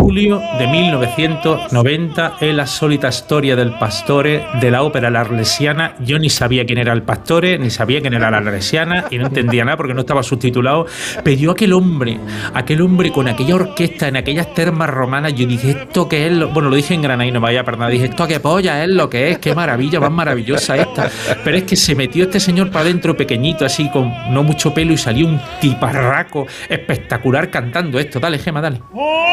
julio de 1990 en La solita storia del Pastore de la ópera La Arlesiana. Yo ni sabía quién era el Pastore, ni sabía quién era la Arlesiana y no entendía nada porque no estaba subtitulado. Pero yo aquel hombre con aquella orquesta en aquellas termas romanas, yo dije, ¿esto qué es? Bueno, lo dije en granadino, vaya, perdón, dije, ¿esto qué polla es lo que es? Qué maravilla, más maravillosa esta. Pero es que se metió este señor para adentro pequeñito, así con no mucho pelo y salió un tiparraco espectacular cantando esto. Dale, Gema, dale.